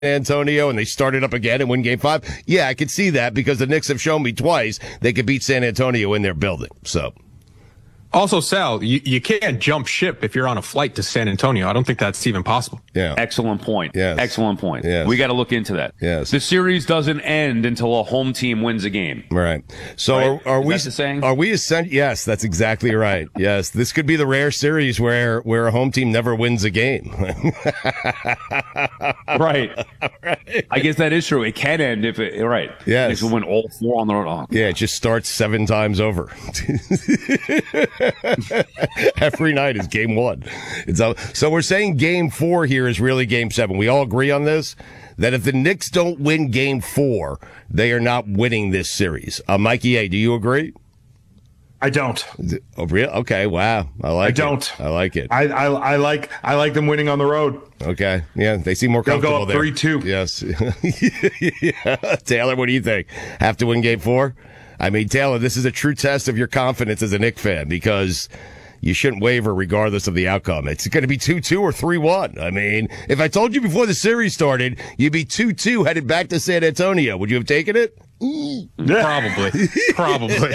Antonio and they start it up again and win Game 5? Yeah, I could see that because the Knicks have shown me twice they could beat San Antonio in their building. So. Also, Sal, you can't jump ship if you're on a flight to San Antonio. I don't think that's even possible. Yeah. Excellent point. Yes. Excellent point. Yes. We got to look into that. Yes. The series doesn't end until a home team wins a game. Right. So right? are we? Is that the saying? Are we? Yes, that's exactly right. Yes, this could be the rare series where a home team never wins a game. Right. I guess that is true. It can end if it. Right. Yes. Knicks will win all 4 on the road. Oh, yeah, it just starts 7 times over. Every night is Game 1. So we're saying Game 4 here is really Game 7. We all agree on this? That if the Knicks don't win Game 4, they are not winning this series. Mikey A., do you agree? I don't. Oh, really? Okay, wow. I like it. I don't. I like it. I like them winning on the road. Okay. Yeah, they seem more comfortable there. They'll go up 3-2. Yes. Yeah. Taylor, what do you think? Have to win Game 4? I mean, Taylor, this is a true test of your confidence as a Knicks fan because you shouldn't waver regardless of the outcome. It's going to be 2-2 or 3-1. I mean, if I told you before the series started, you'd be 2-2 headed back to San Antonio. Would you have taken it? Probably.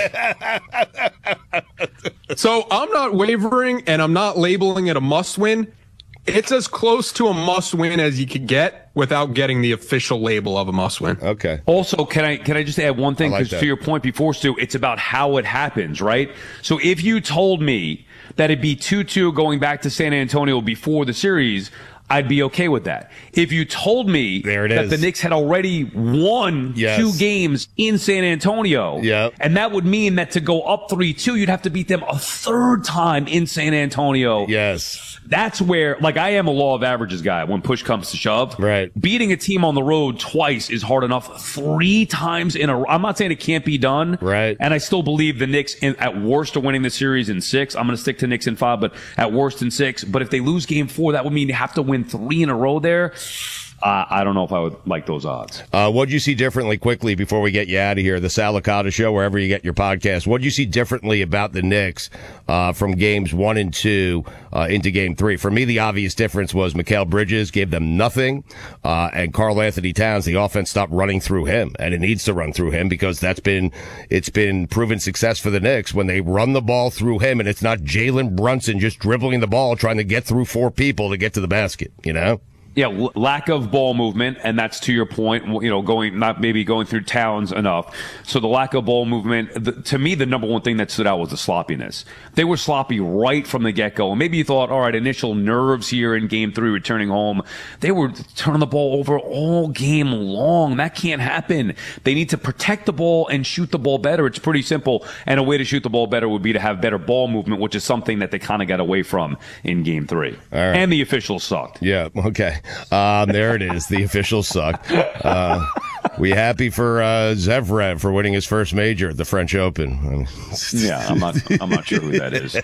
So I'm not wavering and I'm not labeling it a must-win. It's as close to a must-win as you could get without getting the official label of a must-win. Okay. Also, can I just add one thing? Because to your point before, Stu, it's about how it happens, right? So if you told me that it'd be 2-2 going back to San Antonio before the series, I'd be okay with that. If you told me that the Knicks had already won 2 games in San Antonio, and that would mean that to go up 3-2, you'd have to beat them a 3rd time in San Antonio. Yes. That's where, like, I am a law of averages guy when push comes to shove. Right. Beating a team on the road twice is hard enough. 3 times in a row. I'm not saying it can't be done. Right. And I still believe the Knicks, at worst, are winning the series in 6. I'm going to stick to Knicks in 5, but at worst in 6. But if they lose Game 4, that would mean they have to win 3 in a row there. I don't know if I would like those odds. What'd you see differently quickly before we get you out of here? The Sal Licata Show, wherever you get your podcast. What'd you see differently about the Knicks from games 1 and 2 into Game 3? For me, the obvious difference was Mikal Bridges gave them nothing, and Karl Anthony Towns, the offense stopped running through him, and it needs to run through him because it's been proven success for the Knicks when they run the ball through him, and it's not Jalen Brunson just dribbling the ball trying to get through 4 people to get to the basket, you know? Yeah, lack of ball movement, and that's to your point, not maybe going through Towns enough. So the lack of ball movement, to me, the number one thing that stood out was the sloppiness. They were sloppy right from the get-go. And maybe you thought, all right, initial nerves here in Game 3 returning home. They were turning the ball over all game long. That can't happen. They need to protect the ball and shoot the ball better. It's pretty simple. And a way to shoot the ball better would be to have better ball movement, which is something that they kind of got away from in Game 3. All right. And the officials sucked. Yeah, okay. There it is. The officials suck. We happy for Zverev for winning his first major at the French Open. Yeah, I'm not sure who that is.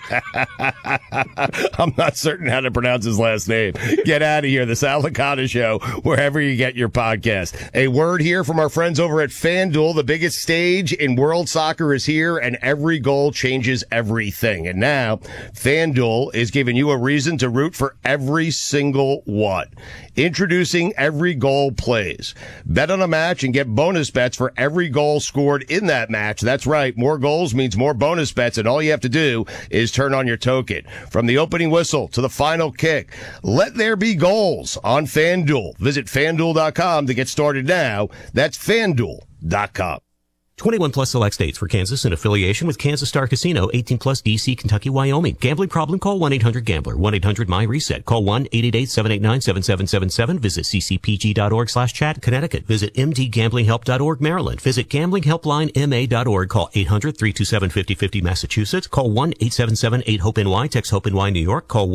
I'm not certain how to pronounce his last name. Get out of here. The Sal Licata Show, wherever you get your podcast. A word here from our friends over at FanDuel. The biggest stage in world soccer is here, and every goal changes everything. And now, FanDuel is giving you a reason to root for every single one. Introducing Every Goal Plays. Bet on a match and get bonus bets for every goal scored in that match. That's right. More goals means more bonus bets, and all you have to do is turn on your token. From the opening whistle to the final kick, let there be goals on FanDuel. Visit FanDuel.com to get started now. That's FanDuel.com. 21 plus select states for Kansas in affiliation with Kansas Star Casino, 18 plus DC, Kentucky, Wyoming. Gambling problem? Call 1-800-GAMBLER. 1-800-MY-RESET. Call 1-888-789-7777. Visit ccpg.org/chat. Connecticut. Visit mdgamblinghelp.org. Maryland. Visit gamblinghelplinema.org. Call 800-327-5050. Massachusetts. Call 1-877-8-HOPE-NY. Text HOPE-NY New York. Call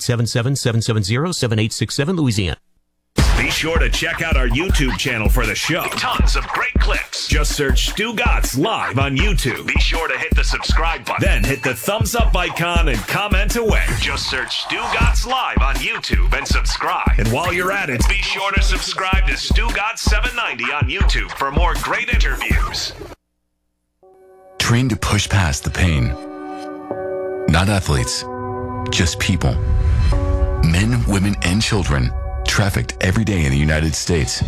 1-877-770-7867 Louisiana. Be sure to check out our YouTube channel for the show. Tons of great clips. Just search Stu Gatz Live on YouTube. Be sure to hit the subscribe button. Then hit the thumbs up icon and comment away. Just search Stu Gatz Live on YouTube and subscribe. And while you're at it, be sure to subscribe to Stu Gatz 790 on YouTube for more great interviews. Train to push past the pain. Not athletes, just people. Men, women, and children trafficked every day in the United States.